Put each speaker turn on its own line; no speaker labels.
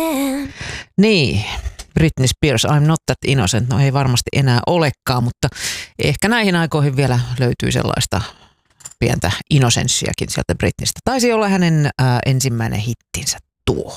Niin, Britney Spears, I'm not that innocent. No ei varmasti enää olekaan, mutta ehkä näihin aikoihin vielä löytyy sellaista pientä innosenssiakin sieltä Britneystä. Taisi olla hänen ensimmäinen hittinsä tuo.